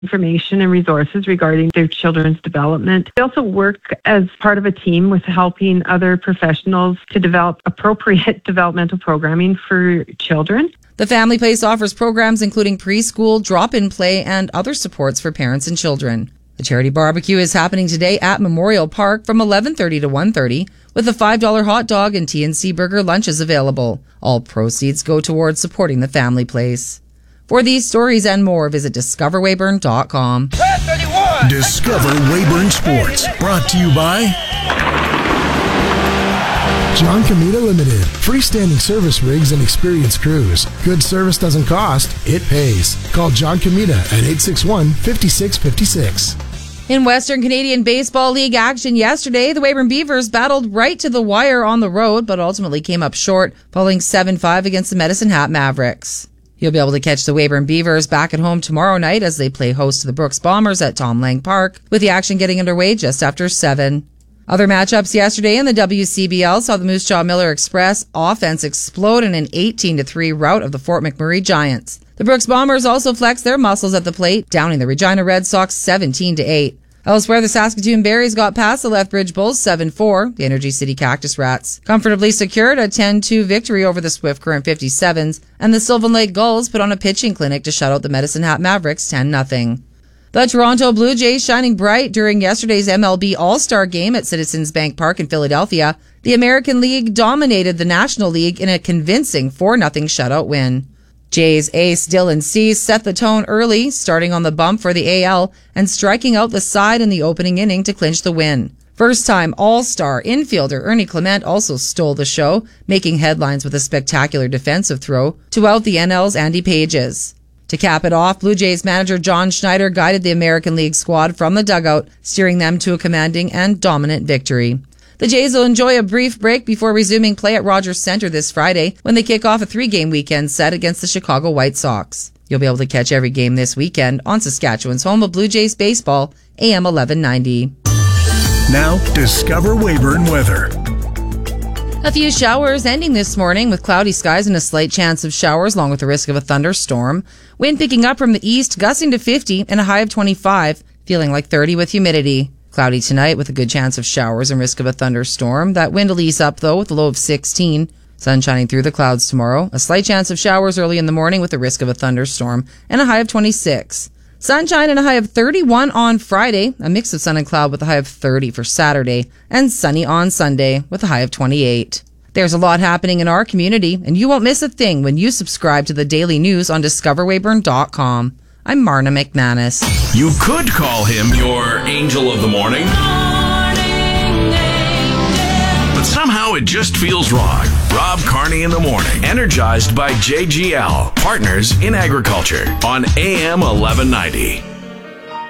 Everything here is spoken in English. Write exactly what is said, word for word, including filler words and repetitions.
information and resources regarding their children's development. They also work as part of a team with helping other professionals to develop appropriate developmental programming for children. The Family Place offers programs including preschool, drop-in play, and other supports for parents and children. The charity barbecue is happening today at Memorial Park from eleven thirty to one thirty, with a five dollar hot dog and T N C burger lunches available. All proceeds go towards supporting the Family Place. For these stories and more, visit discover weyburn dot com. Discover Weyburn Sports, brought to you by John Comita Limited. Freestanding service rigs and experienced crews. Good service doesn't cost, it pays. Call John Comita at eight six one, five six five six. In Western Canadian Baseball League action yesterday, the Weyburn Beavers battled right to the wire on the road, but ultimately came up short, falling seven five against the Medicine Hat Mavericks. You'll be able to catch the Weyburn Beavers back at home tomorrow night as they play host to the Brooks Bombers at Tom Lang Park, with the action getting underway just after seven. Other matchups yesterday in the W C B L saw the Moose Jaw Miller Express offense explode in an eighteen to three rout of the Fort McMurray Giants. The Brooks Bombers also flexed their muscles at the plate, downing the Regina Red Sox seventeen to eight. Elsewhere, the Saskatoon Berries got past the Lethbridge Bulls seven four. The Energy City Cactus Rats comfortably secured a ten two victory over the Swift Current fifty-sevens, and the Sylvan Lake Gulls put on a pitching clinic to shut out the Medicine Hat Mavericks ten nothing. The Toronto Blue Jays shining bright during yesterday's M L B All-Star Game at Citizens Bank Park in Philadelphia. The American League dominated the National League in a convincing four nothing shutout win. Jays ace Dylan Cease set the tone early, starting on the bump for the A L and striking out the side in the opening inning to clinch the win. First-time All-Star infielder Ernie Clement also stole the show, making headlines with a spectacular defensive throw to out the N L's Andy Pages. To cap it off, Blue Jays manager John Schneider guided the American League squad from the dugout, steering them to a commanding and dominant victory. The Jays will enjoy a brief break before resuming play at Rogers Centre this Friday when they kick off a three-game weekend set against the Chicago White Sox. You'll be able to catch every game this weekend on Saskatchewan's home of Blue Jays baseball, A M eleven ninety. Now, Discover Weyburn weather. A few showers ending this morning with cloudy skies and a slight chance of showers along with the risk of a thunderstorm. Wind picking up from the east, gusting to fifty and a high of twenty-five, feeling like thirty with humidity. Cloudy tonight with a good chance of showers and risk of a thunderstorm. That wind will ease up, though, with a low of sixteen. Sun shining through the clouds tomorrow. A slight chance of showers early in the morning with the risk of a thunderstorm and a high of twenty-six. Sunshine and a high of thirty-one on Friday. A mix of sun and cloud with a high of thirty for Saturday. And sunny on Sunday with a high of twenty-eight. There's a lot happening in our community, and you won't miss a thing when you subscribe to the daily news on discover weyburn dot com. I'm Marna McManus. You could call him your angel of the morning, but somehow it just feels wrong. Rob Carney in the morning, energized by J G L, Partners in Agriculture, on A M eleven ninety.